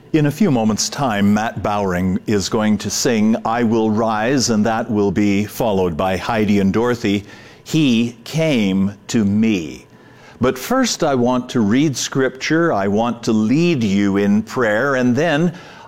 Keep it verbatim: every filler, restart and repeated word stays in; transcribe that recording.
In a few moments' time, Matt Bowring is going to sing I Will Rise, and that will be followed by Heidi and Dorothy, He Came to Me. But first I want to read Scripture, I want to lead you in prayer, and then